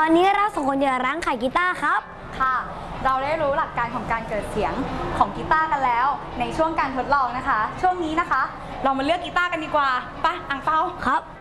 อนนี้เราสองคนอยู่ร้านขายกีตาร์ครับค่ะเราได้รู้หลักการของการเกิดเสียงของกีตาร์กันแล้วในช่วงการทดลองนะคะช่วงนี้นะคะเรามาเลือกกีตาร์กันดีกว่าไปอ่างเปาครับ